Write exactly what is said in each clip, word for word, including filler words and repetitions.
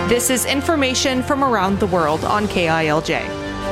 This is information from around the world on K I L J.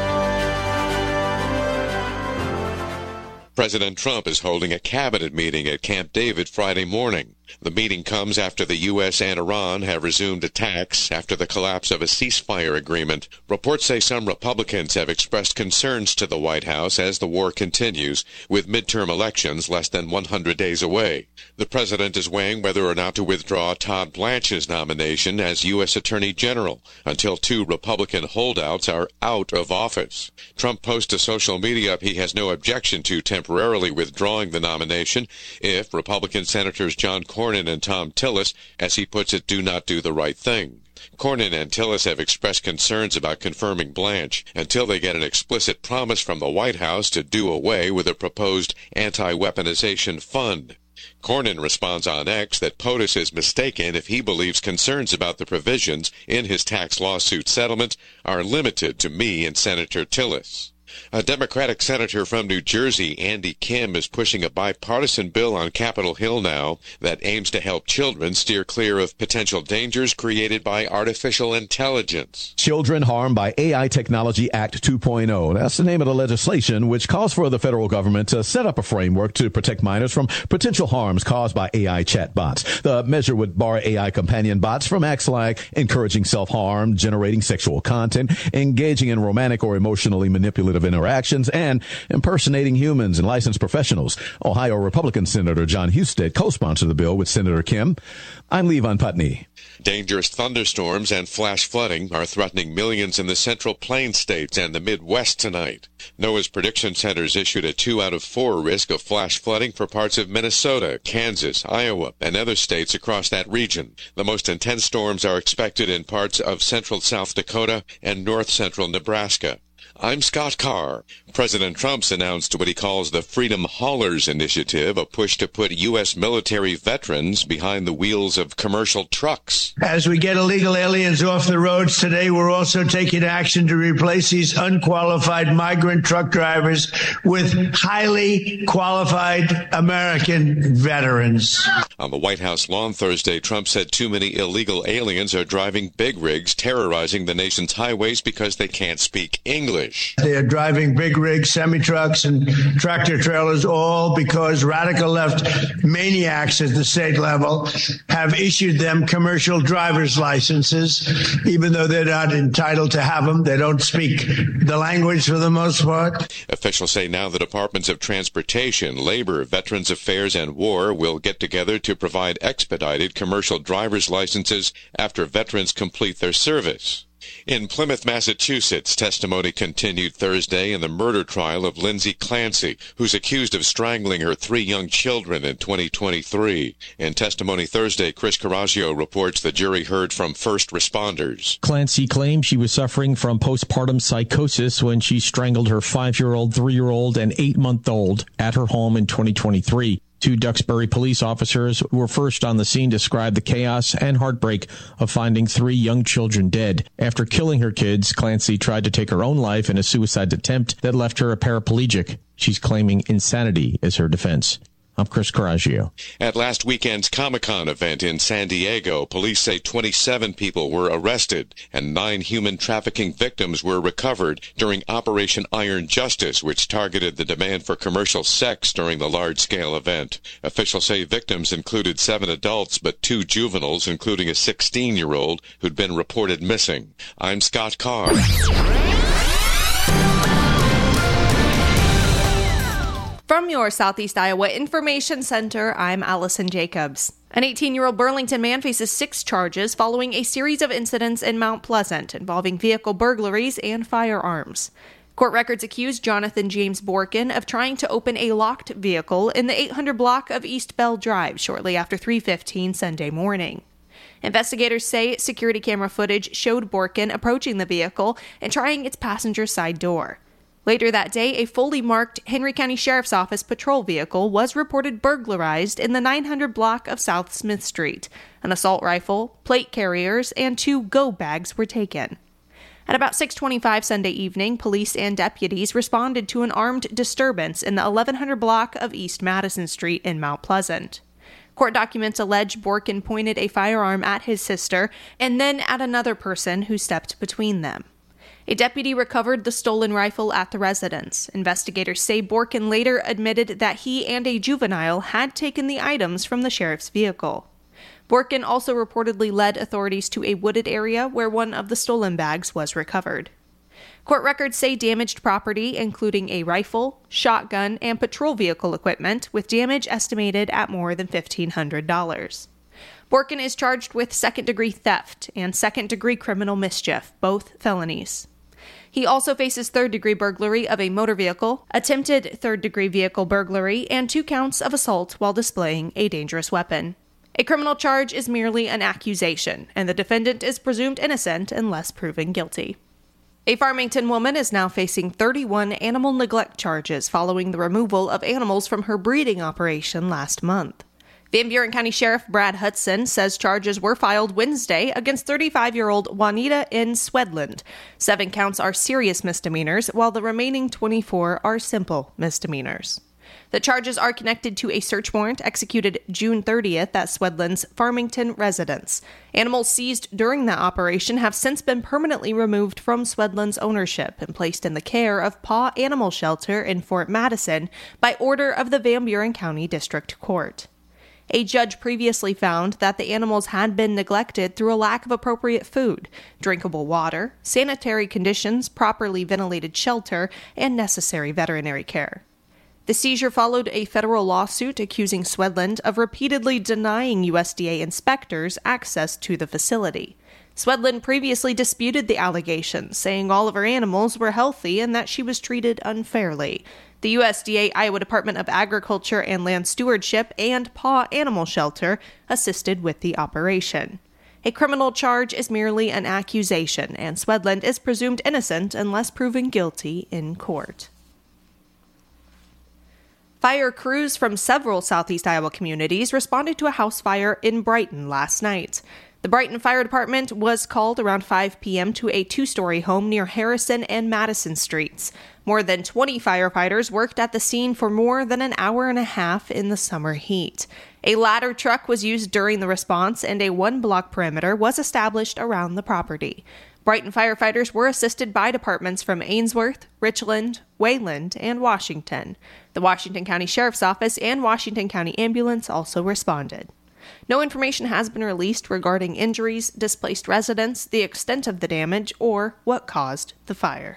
President Trump is holding a cabinet meeting at Camp David Friday morning. The meeting comes after the U S and Iran have resumed attacks after the collapse of a ceasefire agreement. Reports say some Republicans have expressed concerns to the White House as the war continues, with midterm elections less than one hundred days away. The president is weighing whether or not to withdraw Todd Blanche's nomination as U S Attorney General until two Republican holdouts are out of office. Trump posts to social media he has no objection to temporarily withdrawing the nomination if Republican Senators John Cornyn and Thom Tillis, as he puts it, do not do the right thing. Cornyn and Tillis have expressed concerns about confirming Blanche until they get an explicit promise from the White House to do away with a proposed anti-weaponization fund. Cornyn responds on X that POTUS is mistaken if he believes concerns about the provisions in his tax lawsuit settlement are limited to me and Senator Tillis. A Democratic senator from New Jersey, Andy Kim, is pushing a bipartisan bill on Capitol Hill now that aims to help children steer clear of potential dangers created by artificial intelligence. Children Harmed by A I Technology Act two point oh. That's the name of the legislation, which calls for the federal government to set up a framework to protect minors from potential harms caused by A I chatbots. The measure would bar A I companion bots from acts like encouraging self-harm, generating sexual content, engaging in romantic or emotionally manipulative interactions, and impersonating humans and licensed professionals. Ohio Republican Senator John Husted co-sponsored the bill with Senator Kim. I'm Levan Putney. Dangerous thunderstorms and flash flooding are threatening millions in the Central Plains states and the Midwest tonight. NOAA's prediction centers issued a two out of four risk of flash flooding for parts of Minnesota, Kansas, Iowa, and other states across that region. The most intense storms are expected in parts of central South Dakota and north central Nebraska. I'm Scott Carr. President Trump's announced what he calls the Freedom Haulers Initiative, a push to put U S military veterans behind the wheels of commercial trucks. As we get illegal aliens off the roads today, we're also taking action to replace these unqualified migrant truck drivers with highly qualified American veterans. On the White House lawn Thursday, Trump said too many illegal aliens are driving big rigs, terrorizing the nation's highways because they can't speak English. They are driving big rigs, semi-trucks, and tractor trailers, all because radical left maniacs at the state level have issued them commercial driver's licenses, even though they're not entitled to have them. They don't speak the language for the most part. Officials say now the Departments of Transportation, Labor, Veterans Affairs, and War will get together to provide expedited commercial driver's licenses after veterans complete their service. In Plymouth, Massachusetts, testimony continued Thursday in the murder trial of Lindsay Clancy, who's accused of strangling her three young children in twenty twenty-three. In testimony Thursday, Chris Coraggio reports the jury heard from first responders. Clancy claimed she was suffering from postpartum psychosis when she strangled her five-year-old, three-year-old, and eight-month-old at her home in twenty twenty-three. Two Duxbury police officers who were first on the scene described the chaos and heartbreak of finding three young children dead. After killing her kids, Clancy tried to take her own life in a suicide attempt that left her a paraplegic. She's claiming insanity as her defense. I'm Chris Coraggio. At last weekend's Comic-Con event in San Diego, police say twenty-seven people were arrested and nine human trafficking victims were recovered during Operation Iron Justice, which targeted the demand for commercial sex during the large-scale event. Officials say victims included seven adults but two juveniles, including a sixteen-year-old who'd been reported missing. I'm Scott Carr. From your Southeast Iowa Information Center, I'm Allison Jacobs. An eighteen-year-old Burlington man faces six charges following a series of incidents in Mount Pleasant involving vehicle burglaries and firearms. Court records accuse Jonathan James Borkin of trying to open a locked vehicle in the eight hundred block of East Bell Drive shortly after three fifteen Sunday morning. Investigators say security camera footage showed Borkin approaching the vehicle and trying its passenger side door. Later that day, a fully marked Henry County Sheriff's Office patrol vehicle was reported burglarized in the nine hundred block of South Smith Street. An assault rifle, plate carriers, and two go bags were taken. At about six twenty-five Sunday evening, police and deputies responded to an armed disturbance in the eleven hundred block of East Madison Street in Mount Pleasant. Court documents allege Borkin pointed a firearm at his sister and then at another person who stepped between them. A deputy recovered the stolen rifle at the residence. Investigators say Borkin later admitted that he and a juvenile had taken the items from the sheriff's vehicle. Borkin also reportedly led authorities to a wooded area where one of the stolen bags was recovered. Court records say damaged property, including a rifle, shotgun, and patrol vehicle equipment, with damage estimated at more than fifteen hundred dollars. Borkin is charged with second-degree theft and second-degree criminal mischief, both felonies. He also faces third-degree burglary of a motor vehicle, attempted third-degree vehicle burglary, and two counts of assault while displaying a dangerous weapon. A criminal charge is merely an accusation, and the defendant is presumed innocent unless proven guilty. A Farmington woman is now facing thirty-one animal neglect charges following the removal of animals from her breeding operation last month. Van Buren County Sheriff Brad Hudson says charges were filed Wednesday against thirty-five-year-old Juanita N. Swedland. Seven counts are serious misdemeanors, while the remaining twenty-four are simple misdemeanors. The charges are connected to a search warrant executed June thirtieth at Swedland's Farmington residence. Animals seized during that operation have since been permanently removed from Swedland's ownership and placed in the care of Paw Animal Shelter in Fort Madison by order of the Van Buren County District Court. A judge previously found that the animals had been neglected through a lack of appropriate food, drinkable water, sanitary conditions, properly ventilated shelter, and necessary veterinary care. The seizure followed a federal lawsuit accusing Swedland of repeatedly denying U S D A inspectors access to the facility. Swedland previously disputed the allegations, saying all of her animals were healthy and that she was treated unfairly. The U S D A, Iowa Department of Agriculture and Land Stewardship, and Paw Animal Shelter assisted with the operation. A criminal charge is merely an accusation, and Swedland is presumed innocent unless proven guilty in court. Fire crews from several southeast Iowa communities responded to a house fire in Brighton last night. The Brighton Fire Department was called around five p.m. to a two-story home near Harrison and Madison Streets. More than twenty firefighters worked at the scene for more than an hour and a half in the summer heat. A ladder truck was used during the response, and a one-block perimeter was established around the property. Brighton firefighters were assisted by departments from Ainsworth, Richland, Wayland, and Washington. The Washington County Sheriff's Office and Washington County Ambulance also responded. No information has been released regarding injuries, displaced residents, the extent of the damage, or what caused the fire.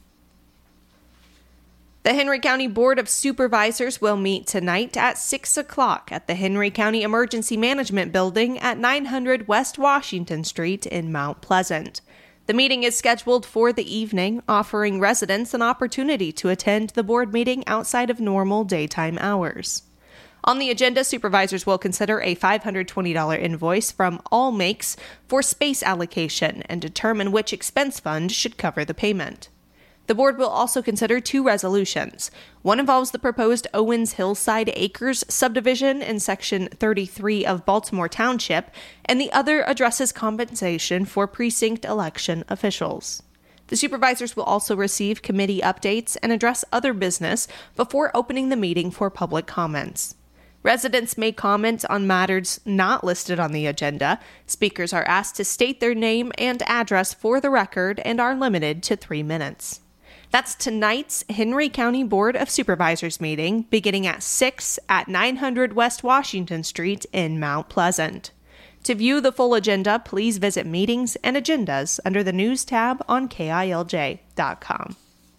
The Henry County Board of Supervisors will meet tonight at six o'clock at the Henry County Emergency Management Building at nine hundred West Washington Street in Mount Pleasant. The meeting is scheduled for the evening, offering residents an opportunity to attend the board meeting outside of normal daytime hours. On the agenda, supervisors will consider a five hundred twenty dollars invoice from All Makes for space allocation and determine which expense fund should cover the payment. The board will also consider two resolutions. One involves the proposed Owens Hillside Acres subdivision in Section thirty-three of Baltimore Township, and the other addresses compensation for precinct election officials. The supervisors will also receive committee updates and address other business before opening the meeting for public comments. Residents may comment on matters not listed on the agenda. Speakers are asked to state their name and address for the record and are limited to three minutes. That's tonight's Henry County Board of Supervisors meeting, beginning at six at nine hundred West Washington Street in Mount Pleasant. To view the full agenda, please visit Meetings and Agendas under the News tab on K I L J dot com.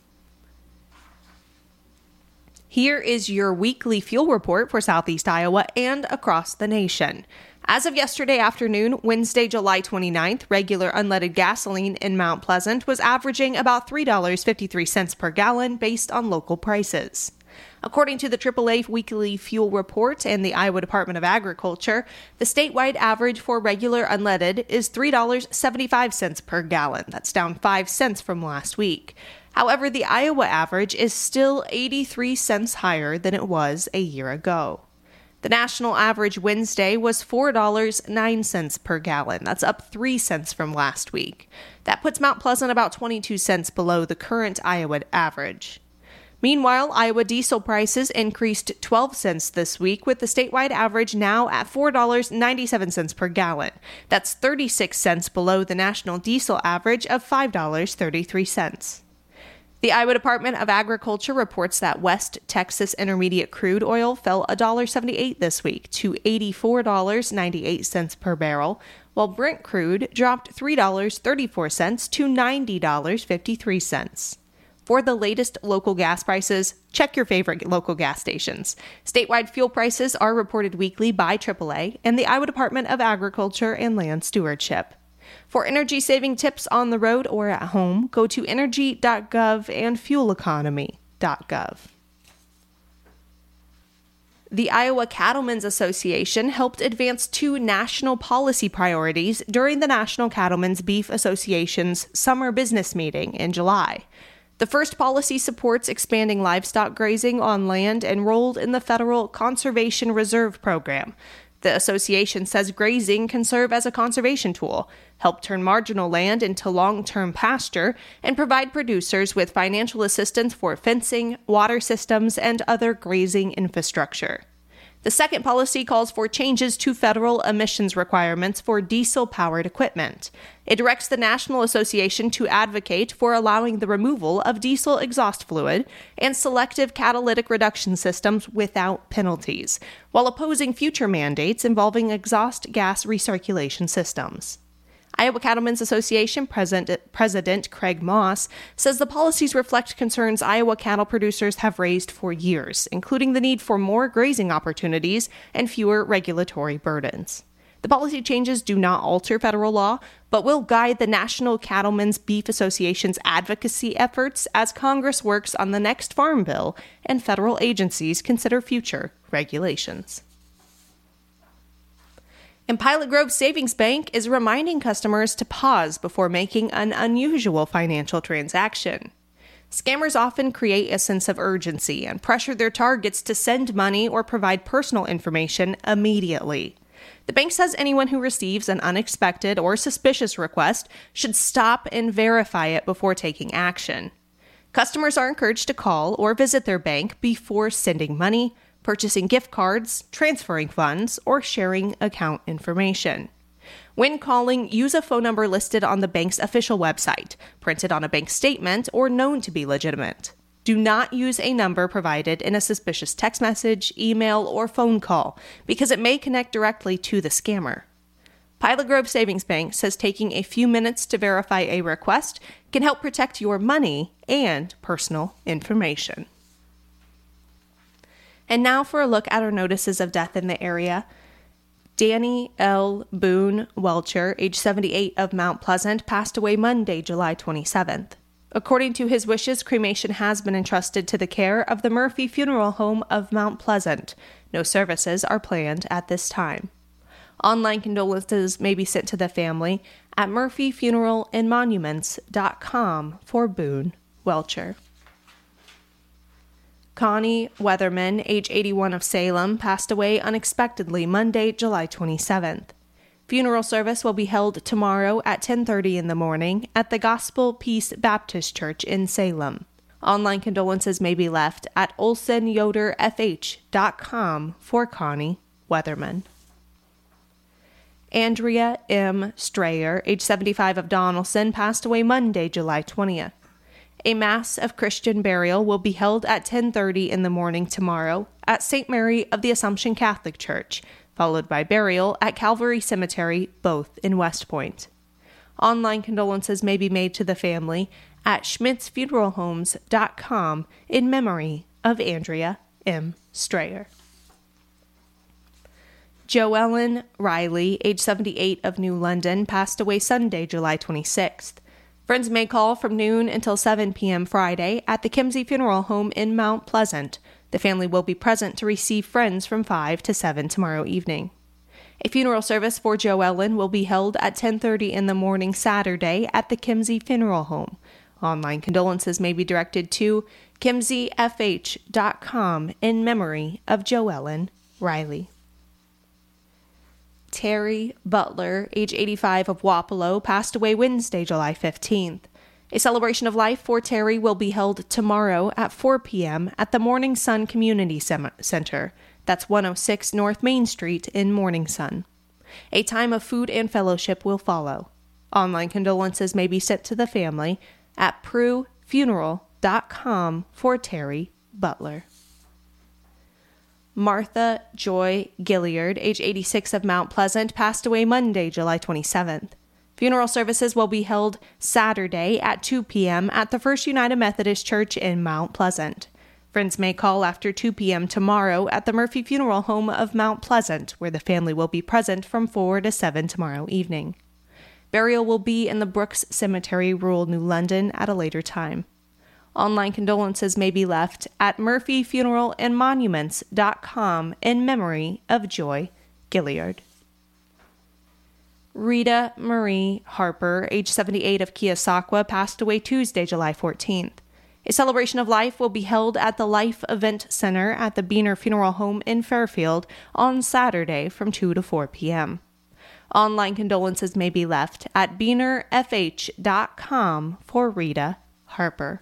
Here is your weekly fuel report for Southeast Iowa and across the nation. As of yesterday afternoon, Wednesday, July twenty-ninth, regular unleaded gasoline in Mount Pleasant was averaging about three dollars and fifty-three cents per gallon based on local prices. According to the triple A Weekly Fuel Report and the Iowa Department of Agriculture, the statewide average for regular unleaded is three dollars and seventy-five cents per gallon. That's down five cents from last week. However, the Iowa average is still eighty-three cents higher than it was a year ago. The national average Wednesday was four dollars and nine cents per gallon. That's up three cents from last week. That puts Mount Pleasant about twenty-two cents below the current Iowa average. Meanwhile, Iowa diesel prices increased twelve cents this week, with the statewide average now at four dollars and ninety-seven cents per gallon. That's thirty-six cents below the national diesel average of five dollars and thirty-three cents. The Iowa Department of Agriculture reports that West Texas Intermediate crude oil fell one dollar and seventy-eight cents this week to eighty-four dollars and ninety-eight cents per barrel, while Brent crude dropped three dollars and thirty-four cents to ninety dollars and fifty-three cents. For the latest local gas prices, check your favorite local gas stations. Statewide fuel prices are reported weekly by triple A and the Iowa Department of Agriculture and Land Stewardship. For energy-saving tips on the road or at home, go to energy dot gov and fuel economy dot gov. The Iowa Cattlemen's Association helped advance two national policy priorities during the National Cattlemen's Beef Association's summer business meeting in July. The first policy supports expanding livestock grazing on land enrolled in the Federal Conservation Reserve Program. The association says grazing can serve as a conservation tool, help turn marginal land into long-term pasture, and provide producers with financial assistance for fencing, water systems, and other grazing infrastructure. The second policy calls for changes to federal emissions requirements for diesel-powered equipment. It directs the National Association to advocate for allowing the removal of diesel exhaust fluid and selective catalytic reduction systems without penalties, while opposing future mandates involving exhaust gas recirculation systems. Iowa Cattlemen's Association President, President Craig Moss says the policies reflect concerns Iowa cattle producers have raised for years, including the need for more grazing opportunities and fewer regulatory burdens. The policy changes do not alter federal law, but will guide the National Cattlemen's Beef Association's advocacy efforts as Congress works on the next farm bill and federal agencies consider future regulations. And Pilot Grove Savings Bank is reminding customers to pause before making an unusual financial transaction. Scammers often create a sense of urgency and pressure their targets to send money or provide personal information immediately. The bank says anyone who receives an unexpected or suspicious request should stop and verify it before taking action. Customers are encouraged to call or visit their bank before sending money, purchasing gift cards, transferring funds, or sharing account information. When calling, use a phone number listed on the bank's official website, printed on a bank statement, or known to be legitimate. Do not use a number provided in a suspicious text message, email, or phone call, because it may connect directly to the scammer. Pilot Grove Savings Bank says taking a few minutes to verify a request can help protect your money and personal information. And now for a look at our notices of death in the area. Danny L. Boone Welcher, age seventy-eight, of Mount Pleasant, passed away Monday, July twenty-seventh. According to his wishes, cremation has been entrusted to the care of the Murphy Funeral Home of Mount Pleasant. No services are planned at this time. Online condolences may be sent to the family at murphy funeral and monuments dot com for Boone Welcher. Connie Weatherman, age eighty-one, of Salem, passed away unexpectedly Monday, July twenty-seventh. Funeral service will be held tomorrow at ten thirty in the morning at the Gospel Peace Baptist Church in Salem. Online condolences may be left at olson yoder f h dot com for Connie Weatherman. Andrea M. Strayer, age seventy-five, of Donelson, passed away Monday, July twentieth. A Mass of Christian burial will be held at ten thirty in the morning tomorrow at Saint Mary of the Assumption Catholic Church, followed by burial at Calvary Cemetery, both in West Point. Online condolences may be made to the family at schmitz funeral homes dot com in memory of Andrea M. Strayer. Joellen Riley, age seventy-eight, of New London, passed away Sunday, July twenty-sixth. Friends may call from noon until seven p.m. Friday at the Kimsey Funeral Home in Mount Pleasant. The family will be present to receive friends from five to seven tomorrow evening. A funeral service for Joellen will be held at ten thirty in the morning Saturday at the Kimsey Funeral Home. Online condolences may be directed to kimsey f h dot com in memory of Joellen Riley. Terry Butler, age eighty-five, of Wapello, passed away Wednesday, July fifteenth. A celebration of life for Terry will be held tomorrow at four p.m. at the Morning Sun Community Center. That's one oh six North Main Street in Morning Sun. A time of food and fellowship will follow. Online condolences may be sent to the family at prue funeral dot com for Terry Butler. Martha Joy Gilliard, age eighty-six, of Mount Pleasant, passed away Monday, July twenty-seventh. Funeral services will be held Saturday at two p.m. at the First United Methodist Church in Mount Pleasant. Friends may call after two p.m. tomorrow at the Murphy Funeral Home of Mount Pleasant, where the family will be present from four to seven tomorrow evening. Burial will be in the Brooks Cemetery, rural New London, at a later time. Online condolences may be left at murphy funeral and monuments dot com in memory of Joy Gilliard. Rita Marie Harper, age seventy-eight, of Keosauqua, passed away Tuesday, July fourteenth. A celebration of life will be held at the Life Event Center at the Beaner Funeral Home in Fairfield on Saturday from two to four p.m. Online condolences may be left at beaner f h dot com for Rita Harper.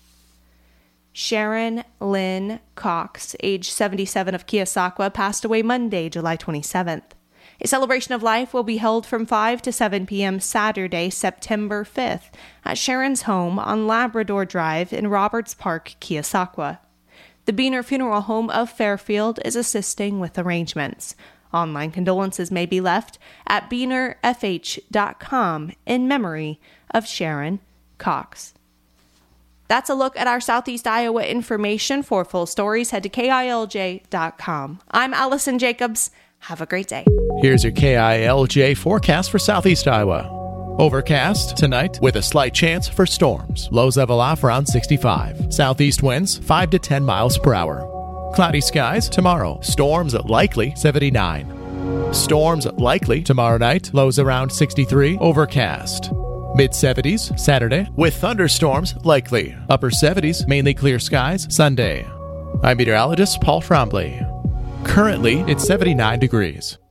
Sharon Lynn Cox, age seventy-seven, of Keosauqua, passed away Monday, July twenty-seventh. A celebration of life will be held from five to seven p.m. Saturday, September fifth, at Sharon's home on Labrador Drive in Roberts Park, Keosauqua. The Beaner Funeral Home of Fairfield is assisting with arrangements. Online condolences may be left at beaner f h dot com in memory of Sharon Cox. That's a look at our Southeast Iowa information. For full stories, head to K I L J dot com. I'm Allison Jacobs. Have a great day. Here's your K I L J forecast for Southeast Iowa. Overcast tonight with a slight chance for storms. Lows level off around sixty-five. Southeast winds five to ten miles per hour. Cloudy skies tomorrow. Storms likely seventy-nine. Storms likely tomorrow night. Lows around sixty-three. Overcast. mid seventies Saturday with thunderstorms likely. Upper seventies, mainly clear skies Sunday. I'm meteorologist Paul Trombley. Currently, it's seventy-nine degrees.